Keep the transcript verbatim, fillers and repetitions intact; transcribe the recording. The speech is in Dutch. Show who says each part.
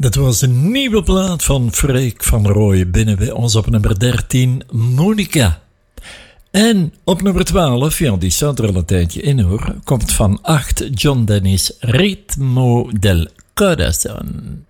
Speaker 1: Dat was een nieuwe plaat van Freek van Rooij binnen bij ons op nummer dertien, Monica. En op nummer twaalf, ja die staat er al een tijdje in hoor, komt van acht John Dennis, Ritmo del Corazon.